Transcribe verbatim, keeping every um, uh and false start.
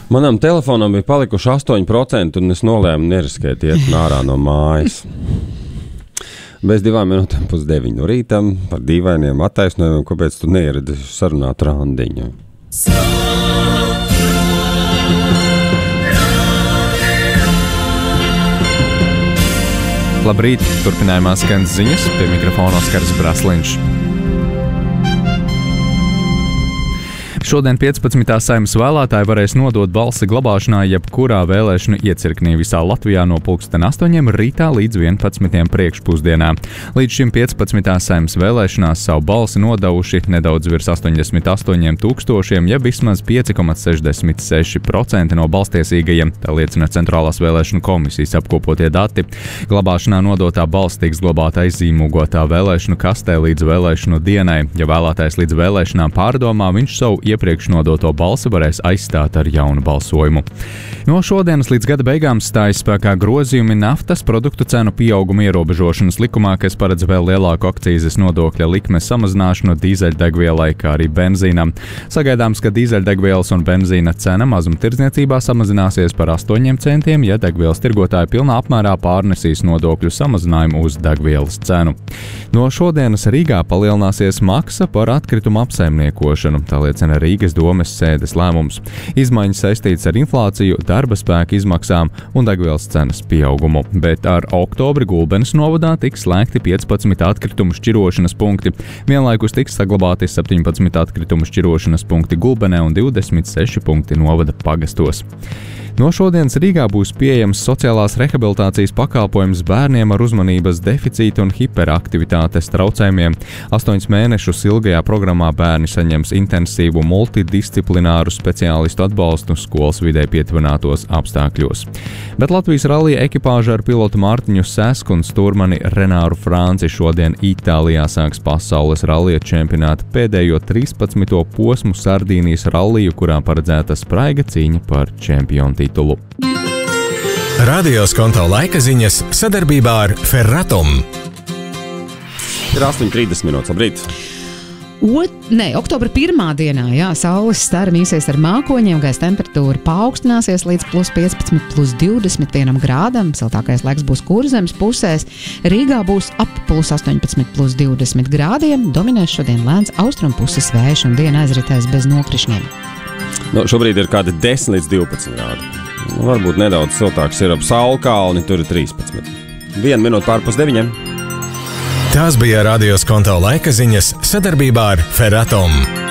Manam telefonam bija palikuši astoņi procenti, un es nolēmu neriskēt iet ārā no mājas. Bez divām minūtēm pus deviņu no rītam par dīvainiem attaisnojumiem, kāpēc tu neieradies sarunāt randiņu. Labrīt, turpinājumā skan ziņas, pie mikrofona Oskars Brasliņš. Šodien piecpadsmitā Saeimas vēlētāji varēs nodot balsi glabāšanā jebkurā vēlēšanu iecirknī visā Latvijā no pulksten astoņiem rītā līdz vienpadsmitiem priekšpusdienā. Līdz šim piecpadsmitā Saeimas vēlēšanās savu balsi nodevuši nedaudz virs astoņdesmit astoņiem tūkstošiem, jeb vismaz pieci komats sešdesmit seši procenti no balstiesīgajiem, tā liecina Centrālās vēlēšanu komisijas apkopotie dati. Glabāšanā nodotā balss tiks glabāta aizīmūgotā vēlēšanu kastē līdz vēlēšanu dienai. Ja vēlētājs līdz vēlēšanām pārdomā, viņš savu iepriekš nodoto balsi varēs aizstāt ar jaunu balsojumu. No šodienas līdz gada beigām stājas spēkā grozījumi naftas produktu cenu pieauguma ierobežošanas likumā, kas paredz vēl lielāku akcīzes nodokļa likmes samazināšanu dīzeļdegvielai, kā arī benzīnam. Sagaidāms, ka dīzeļdegvielas un benzīna cena mazumtirdzniecībā samazināsies par astoņiem centiem, ja degvielas tirgotāji pilnā apmērā pārnesīs nodokļu samazinājumu uz degvielas cenu. No šodienas Rīgā palielināsies maksa par atkritumu apsaimniekošanu, tā liecina Rīgas domes sēdes lēmums. Izmaiņas saistītas ar inflāciju, darba spēka izmaksām un degvielas cenas pieaugumu, bet ar oktobri Gulbenes novadā tiks slēgti piecpadsmit atkritumu šķirošanas punkti. Vienlaikus tiks saglabāti septiņpadsmit atkritumu šķirošanas punkti Gulbenē un divdesmit seši punkti novada pagastos. No šodienas Rīgā būs pieejams sociālās rehabilitācijas pakalpojums bērniem ar uzmanības deficītu un hiperaktivitātes traucējumiem. Astoņus mēnešus ilgajā programmā bērni saņems intensīvu multidisciplināru speciālistu atbalstu skolas vidē pietuvinātos apstākļos. Bet Latvijas rallija ekipāža ar pilotu Mārtiņu Sesku un stūrmani Renāru Franci šodien Itālijā sāks pasaules rallija čempionāta pēdējo trīspadsmito posmu Sardīnijas ralliju, kurā paredzēta spraiga cīņa par čempionu titulu. Radio Skonto laika ziņas sadarbībā ar Ferratum. Ir astoņi trīsdesmit minūtes, labrīt. Ot, ne, oktobra pirmā dienā, jā, saules stara mīsies ar mākoņiem, gaisa temperatūra paaugstināsies līdz plus piecpadsmit, plus divdesmit vienam grādam, siltākais laiks būs Kurzemes pusēs, Rīgā būs ap plus astoņpadsmit, plus divdesmit grādiem, dominēs šodien lēns austrumpuses vējš un diena aizritēs bez nokrišņiem. No, šobrīd ir kādi desmit līdz divpadsmit grādi. Nu, varbūt nedaudz siltāks ir ap Saulkalni, tur ir trīspadsmit. Vienu minūtu pārpus deviņiem. Tās bija Radio Skonto laika ziņas sadarbībā ar Ferratum.